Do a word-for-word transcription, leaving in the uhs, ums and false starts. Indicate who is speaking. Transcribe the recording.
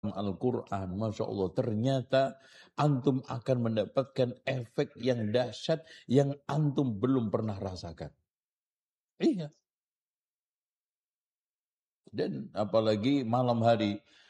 Speaker 1: Al-Quran, Masya Allah, ternyata antum akan mendapatkan efek yang dahsyat yang antum belum pernah rasakan. Iya. Dan apalagi malam hari,